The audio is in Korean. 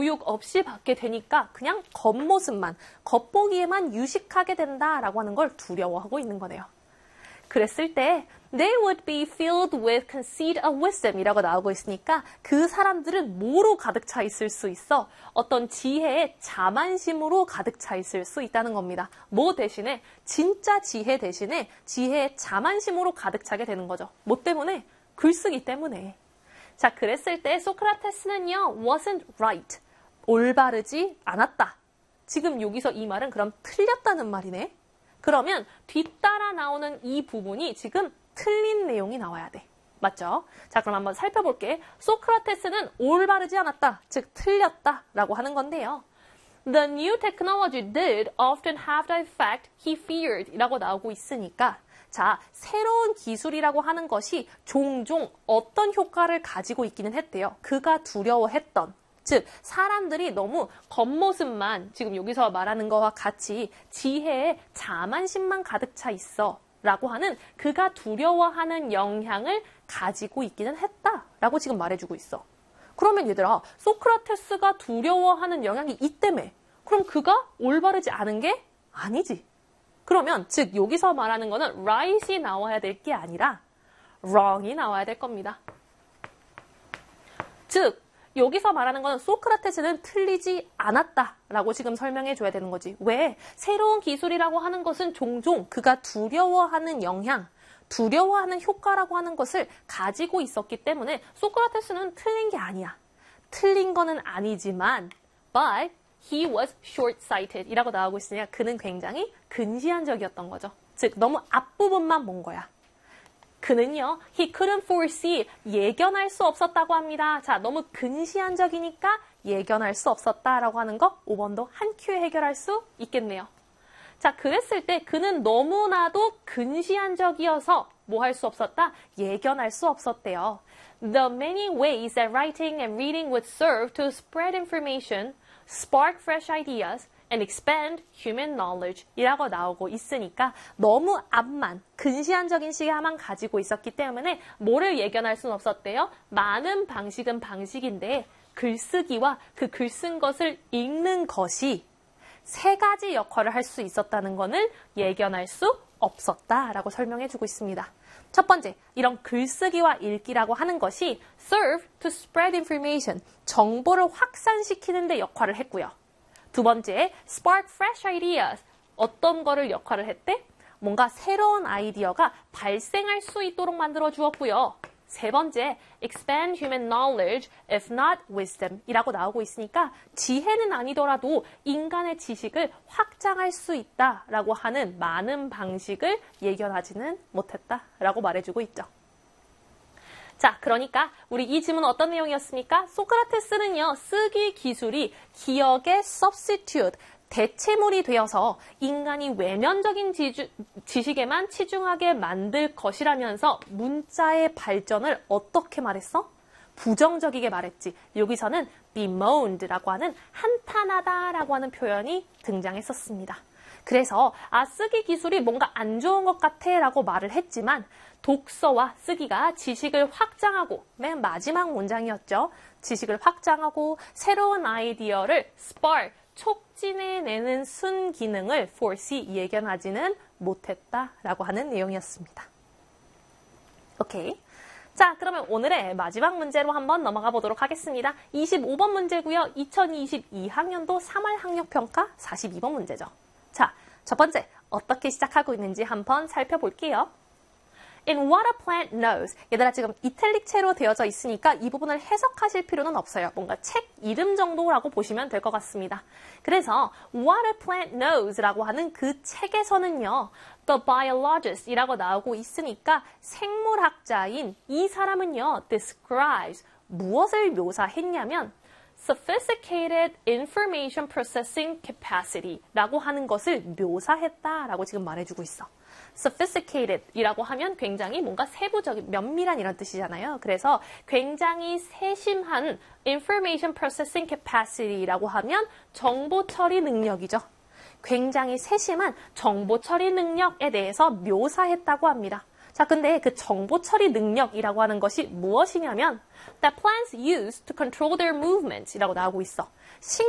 교육 없이 받게 되니까 그냥 겉모습만, 겉보기에만 유식하게 된다라고 하는 걸 두려워하고 있는 거네요. 그랬을 때 they would be filled with conceit of wisdom 이라고 나오고 있으니까 그 사람들은 뭐로 가득 차 있을 수 있어? 어떤 지혜의 자만심으로 가득 차 있을 수 있다는 겁니다. 뭐 대신에? 진짜 지혜 대신에 지혜의 자만심으로 가득 차게 되는 거죠. 뭐 때문에? 글쓰기 때문에. 자, 그랬을 때 소크라테스는요, wasn't right. 올바르지 않았다. 지금 여기서 이 말은 그럼 틀렸다는 말이네. 그러면 뒤따라 나오는 이 부분이 지금 틀린 내용이 나와야 돼. 맞죠? 자, 그럼 한번 살펴볼게. 소크라테스는 올바르지 않았다. 즉, 틀렸다라고 하는 건데요. The new technology did often have the effect he feared 이라고 나오고 있으니까 자, 새로운 기술이라고 하는 것이 종종 어떤 효과를 가지고 있기는 했대요. 그가 두려워했던. 즉, 사람들이 너무 겉모습만 지금 여기서 말하는 거와 같이 지혜에 자만심만 가득 차 있어 라고 하는 그가 두려워하는 영향을 가지고 있기는 했다라고 지금 말해주고 있어. 그러면 얘들아, 소크라테스가 두려워하는 영향이 있다며. 그럼 그가 올바르지 않은 게 아니지. 그러면 즉 여기서 말하는 거는 right이 나와야 될 게 아니라 wrong이 나와야 될 겁니다. 즉 여기서 말하는 거는 소크라테스는 틀리지 않았다라고 지금 설명해 줘야 되는 거지. 왜? 새로운 기술이라고 하는 것은 종종 그가 두려워하는 영향, 두려워하는 효과라고 하는 것을 가지고 있었기 때문에 소크라테스는 틀린 게 아니야. 틀린 거는 아니지만 but he was short-sighted 이라고 나오고 있으니까 그는 굉장히 근시안적이었던 거죠. 즉 너무 앞부분만 본 거야. 그는요, he couldn't foresee, 예견할 수 없었다고 합니다. 자, 너무 근시안적이니까 예견할 수 없었다라고 하는 거 5번도 한 큐에 해결할 수 있겠네요. 자, 그랬을 때 그는 너무나도 근시안적이어서 뭐 할 수 없었다? 예견할 수 없었대요. The many ways that writing and reading would serve to spread information, spark fresh ideas, and expand human knowledge 이라고 나오고 있으니까 너무 앞만, 근시안적인 시야만 가지고 있었기 때문에 뭐를 예견할 수는 없었대요. 많은 방식은 방식인데 글쓰기와 그 글 쓴 것을 읽는 것이 세 가지 역할을 할 수 있었다는 것을 예견할 수 없었다라고 설명해주고 있습니다. 첫 번째, 이런 글쓰기와 읽기라고 하는 것이 serve to spread information, 정보를 확산시키는 데 역할을 했고요. 두 번째, spark fresh ideas. 어떤 거를 역할을 했대? 뭔가 새로운 아이디어가 발생할 수 있도록 만들어 주었고요. 세 번째, expand human knowledge, if not wisdom 이라고 나오고 있으니까 지혜는 아니더라도 인간의 지식을 확장할 수 있다라고 하는 많은 방식을 예견하지는 못했다라고 말해주고 있죠. 자, 그러니까 우리 이 질문은 어떤 내용이었습니까? 소크라테스는요, 쓰기 기술이 기억의 substitute, 대체물이 되어서 인간이 외면적인 지식에만 치중하게 만들 것이라면서 문자의 발전을 어떻게 말했어? 부정적이게 말했지. 여기서는 bemoaned라고 하는 한탄하다라고 하는 표현이 등장했었습니다. 그래서 쓰기 기술이 뭔가 안 좋은 것 같아 라고 말을 했지만 독서와 쓰기가 지식을 확장하고 맨 마지막 문장이었죠. 지식을 확장하고 새로운 아이디어를 spark, 촉진해내는 순기능을 foresee, 예견하지는 못했다라고 하는 내용이었습니다. 오케이. 자, 그러면 오늘의 마지막 문제로 한번 넘어가 보도록 하겠습니다. 25번 문제고요. 2022학년도 3월 학력평가 42번 문제죠. 자, 첫 번째, 어떻게 시작하고 있는지 한번 살펴볼게요. In what a plant knows. 얘들아 지금 이탈릭체로 되어져 있으니까 이 부분을 해석하실 필요는 없어요. 뭔가 책 이름 정도라고 보시면 될 것 같습니다. 그래서 what a plant knows라고 하는 그 책에서는요. The biologist 이라고 나오고 있으니까 생물학자인 이 사람은요. describes 무엇을 묘사했냐면 sophisticated information processing capacity 라고 하는 것을 묘사했다라고 지금 말해주고 있어. sophisticated 이라고 하면 굉장히 뭔가 세부적인, 면밀한 이런 뜻이잖아요. 그래서 굉장히 세심한 information processing capacity라고 하면 정보 처리 능력이죠. 굉장히 세심한 정보 처리 능력에 대해서 묘사했다고 합니다. 자, 근데 그 정보 처리 능력이라고 하는 것이 무엇이냐면 that plants use to control their movement 이라고 나오고 있어.